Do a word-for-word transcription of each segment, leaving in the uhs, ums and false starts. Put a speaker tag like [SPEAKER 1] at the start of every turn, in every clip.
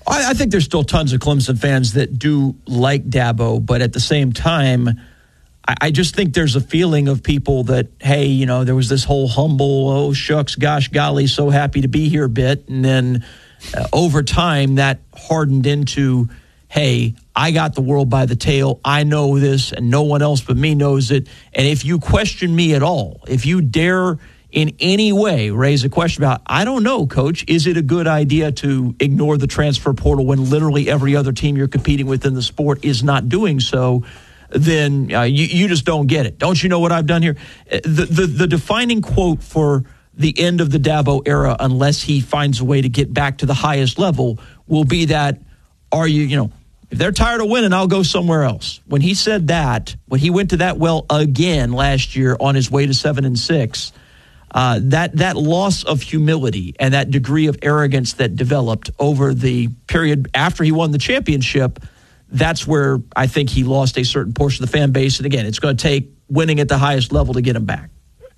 [SPEAKER 1] I, I think there's still tons of Clemson fans that do like Dabo, but at the same time, I, I just think there's a feeling of people that, hey, you know, there was this whole humble, oh, shucks, gosh, golly, so happy to be here bit. And then uh, over time, that hardened into, hey, I got the world by the tail. I know this, and no one else but me knows it. And if you question me at all, if you dare in any way raise a question about, I don't know, Coach, is it a good idea to ignore the transfer portal when literally every other team you're competing with in the sport is not doing so, then uh, you, you just don't get it. Don't you know what I've done here? The, the, the defining quote for the end of the Dabo era, unless he finds a way to get back to the highest level, will be that, are you, you know, if they're tired of winning, I'll go somewhere else. When he said that, when he went to that well again last year on his way to seven and six, uh, that that loss of humility and that degree of arrogance that developed over the period after he won the championship, that's where I think he lost a certain portion of the fan base. And again, it's going to take winning at the highest level to get him back.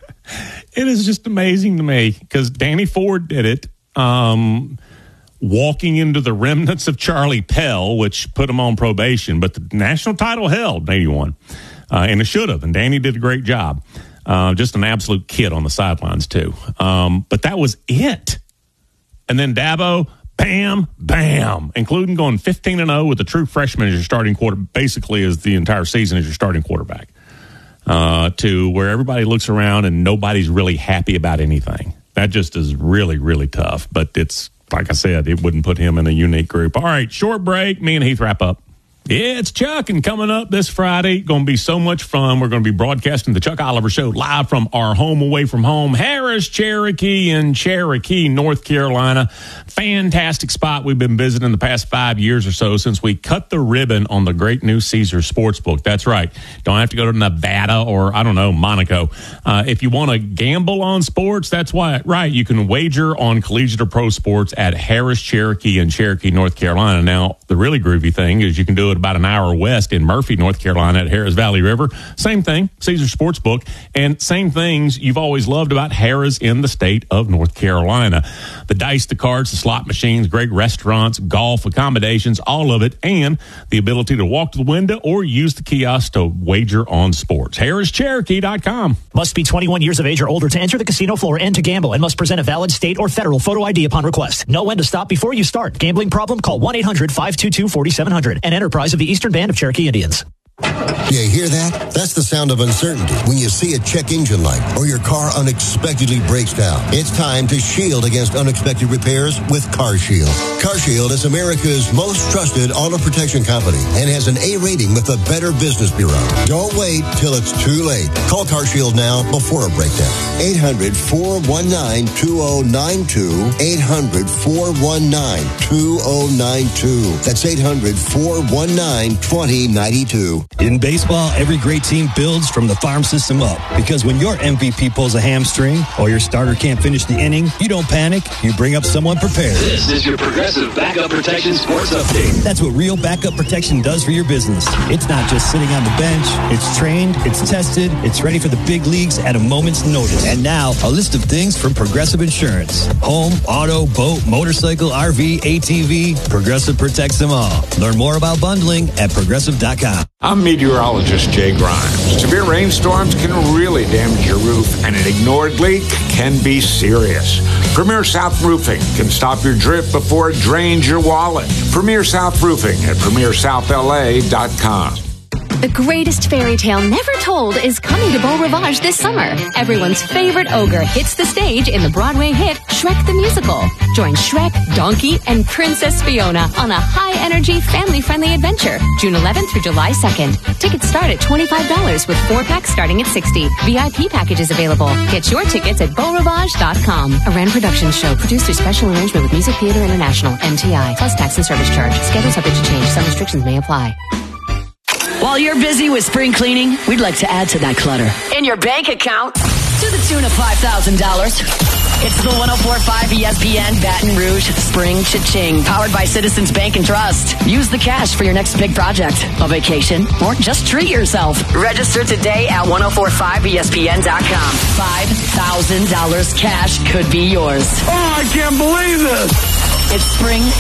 [SPEAKER 2] It is just amazing to me because Danny Ford did it. Um walking into the remnants of Charlie Pell, which put him on probation, but the national title held in eighty-one, uh, and it should have, and Danny did a great job. Uh, just an absolute kid on the sidelines, too. Um, but that was it. And then Dabo, bam, bam, including going fifteen and oh with a true freshman as your starting quarter, basically as the entire season as your starting quarterback, uh, to where everybody looks around and nobody's really happy about anything. That just is really, really tough, but it's, like I said, it wouldn't put him in a unique group. All right, short break. Me and Heath wrap up. Yeah, it's Chuck, and coming up this Friday, going to be so much fun. We're going to be broadcasting the Chuck Oliver Show live from our home away from home, Harris Cherokee in Cherokee, North Carolina. Fantastic spot we've been visiting the past five years or so since we cut the ribbon on the great new Caesars Sportsbook. That's right. Don't have to go to Nevada or, I don't know, Monaco. Uh, if you want to gamble on sports, that's why, right, you can wager on collegiate or pro sports at Harris Cherokee in Cherokee, North Carolina. Now, the really groovy thing is you can do it about an hour west in Murphy, North Carolina at Harris Valley River. Same thing, Caesar Sportsbook, and same things you've always loved about Harris in the state of North Carolina. The dice, the cards, the slot machines, great restaurants, golf, accommodations, all of it, and the ability to walk to the window or use the kiosk to wager on sports. Harris Cherokee dot com.
[SPEAKER 3] Must be twenty-one years of age or older to enter the casino floor and to gamble, and must present a valid state or federal photo I D upon request. Know when to stop before you start. Gambling problem? Call one eight hundred five two two four seven zero zero. An enterprise of the Eastern Band of Cherokee Indians.
[SPEAKER 4] You hear that? That's the sound of uncertainty when you see a check engine light or your car unexpectedly breaks down. It's time to shield against unexpected repairs with CarShield. CarShield is America's most trusted auto protection company and has an A rating with the Better Business Bureau. Don't wait till it's too late. Call CarShield now before a breakdown. eight hundred four one nine two zero nine two. eight hundred four one nine two zero nine two. That's eight hundred four one nine two zero nine two.
[SPEAKER 5] In baseball, every great team builds from the farm system up. Because when your M V P pulls a hamstring or your starter can't finish the inning, you don't panic. You bring up someone prepared.
[SPEAKER 6] This is your Progressive Backup Protection Sports Update.
[SPEAKER 5] That's what real backup protection does for your business. It's not just sitting on the bench. It's trained, it's tested, it's ready for the big leagues at a moment's notice. And now, a list of things from Progressive Insurance. Home, auto, boat, motorcycle, R V, A T V. Progressive protects them all. Learn more about bundling at progressive dot com.
[SPEAKER 7] I'm meteorologist Jay Grimes. Severe rainstorms can really damage your roof, and an ignored leak can be serious. Premier South Roofing can stop your drip before it drains your wallet. Premier South Roofing at premier south L A dot com.
[SPEAKER 8] The greatest fairy tale never told is coming to Beau Rivage this summer. Everyone's favorite ogre hits the stage in the Broadway hit Shrek the Musical. Join Shrek, Donkey, and Princess Fiona on a high-energy, family-friendly adventure, June eleventh through July second. Tickets start at twenty-five dollars with four packs starting at sixty dollars. V I P packages available. Get your tickets at beau rivage dot com. A Rand Productions show produced through special arrangement with Music Theater International, M T I, plus tax and service charge. Schedule subject to change. Some restrictions may apply.
[SPEAKER 9] While you're busy with spring cleaning, we'd like to add to that clutter in your bank account to the tune of five thousand dollars. It's the one oh four point five E S P N Baton Rouge Spring Cha-Ching, powered by Citizens Bank and Trust. Use the cash for your next big project, a vacation, or just treat yourself. Register today at ten forty-five E S P N dot com. five thousand dollars cash could be yours.
[SPEAKER 7] Oh, I can't believe this.
[SPEAKER 9] It's spring